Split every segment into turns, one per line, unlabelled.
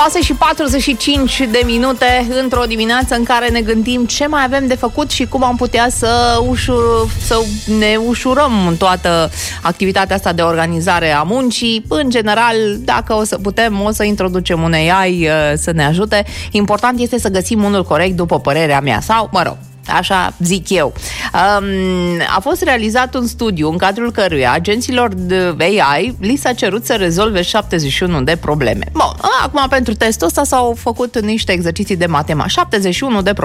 6:45 într-o dimineață în care ne gândim ce mai avem de făcut și cum am putea să ne ușurăm toată activitatea asta de organizare a muncii. În general, dacă o să putem, o să introducem un AI să ne ajute. Important este să găsim unul corect, după părerea mea, sau, mă rog, așa zic eu. A fost realizat un studiu în cadrul căruia agenților de AI li s-a cerut să rezolve 71 de probleme. Bun, acum pentru testul ăsta s-au făcut niște exerciții de matematică. 71 de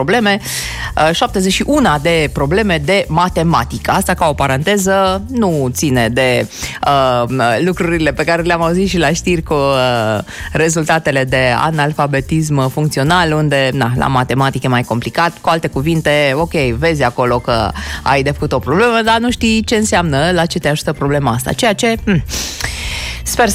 probleme de matematică. Asta, ca o paranteză, nu ține de lucrurile pe care le-am auzit și la știri cu rezultatele de analfabetism funcțional, unde la matematică e mai complicat. Cu alte cuvinte, ok, vezi acolo că ai de făcut o problemă, dar nu știi ce înseamnă, la ce te ajută problema asta. Ceea ce sper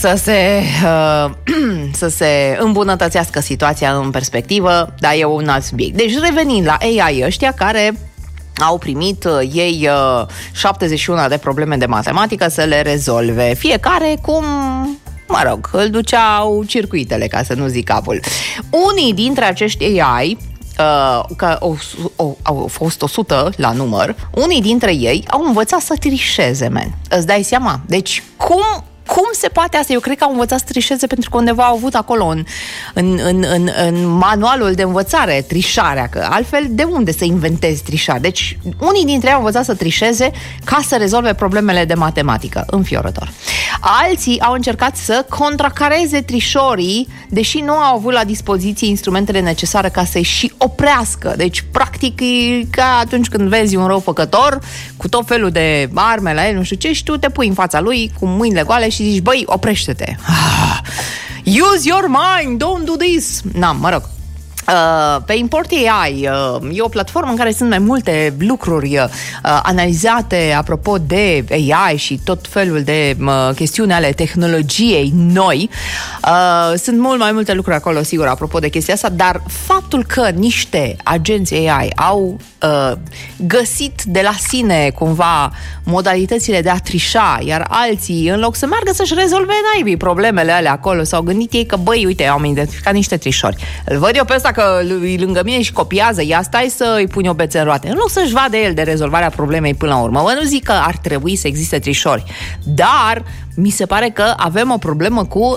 să se îmbunătățească situația în perspectivă, dar e un alt subiect. Deci, revenind la AI ăștia care au primit ei 71 de probleme de matematică să le rezolve. Fiecare cum, mă rog, îl duceau circuitele, ca să nu zic capul. Unii dintre acești AI, că au fost 100 la număr, unii dintre ei au învățat să trișeze, Îți dai seama? Deci, cum se poate asta? Eu cred că au învățat să trișeze pentru că undeva au avut acolo în manualul de învățare trișarea, că altfel de unde să inventezi trișarea? Deci unii dintre ei au învățat să trișeze ca să rezolve problemele de matematică. Înfiorător. Alții au încercat să contracareze trișorii, deși nu au avut la dispoziție instrumentele necesare ca să-i și oprească. Deci, practic, e ca atunci când vezi un răufăcător cu tot felul de arme la el, nu știu ce, și tu te pui în fața lui cu mâinile goale și zici, băi, oprește-te. Use your mind, don't do this. Mă rog. Pe Import AI e o platformă în care sunt mai multe lucruri analizate apropo de AI și tot felul de chestiuni ale tehnologiei noi. Sunt mult mai multe lucruri acolo, sigur, apropo de chestia asta, dar faptul că niște agenți AI au găsit de la sine cumva modalitățile de a trișa, iar alții, în loc să meargă să-și rezolve naibii problemele alea acolo, s-au gândit ei că, băi, uite, am identificat niște trișori. Îl văd eu pe ăsta că e lângă mine și copiază, ia stai să-i puni o bețe în roate. În loc să-și vadă el de rezolvarea problemei până la urmă. Bă, nu zic că ar trebui să existe trișori, dar mi se pare că avem o problemă cu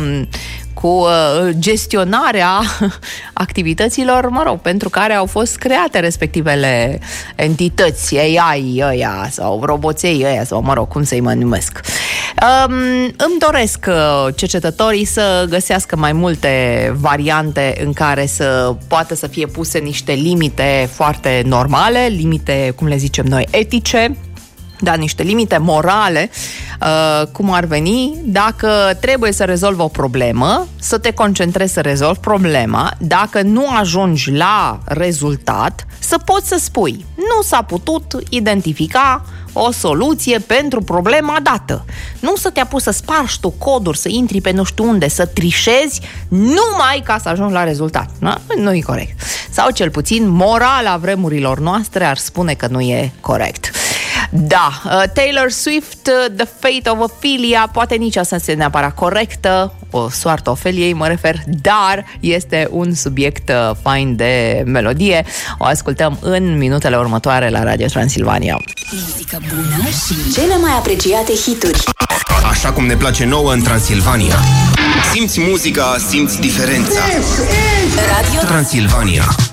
gestionarea activităților, mă rog, pentru care au fost create respectivele entități, AI ăia sau roboței ăia sau, mă rog, cum să-i mă numesc. Îmi doresc cercetătorii să găsească mai multe variante în care să poată să fie puse niște limite foarte normale, limite, cum le zicem noi, etice, dar niște limite morale, cum ar veni, dacă trebuie să rezolvi o problemă, să te concentrezi să rezolvi problema, dacă nu ajungi la rezultat, să poți să spui, nu s-a putut identifica o soluție pentru problema dată. Nu să te apuci să spargi tu coduri, să intri pe nu știu unde, să trișezi numai ca să ajungi la rezultat. Nu e corect. Sau cel puțin morala vremurilor noastre ar spune că nu e corect. Da, Taylor Swift, The Fate of Ophelia, poate nici asta este neapărat corectă, o soartă Ofeliei mă refer, dar este un subiect fain de melodie. O ascultăm în minutele următoare la Radio Transilvania.
Muzică bună și cele mai apreciate hituri.
Așa cum ne place nouă în Transilvania. Simți muzica, simți diferența. Radio Transilvania.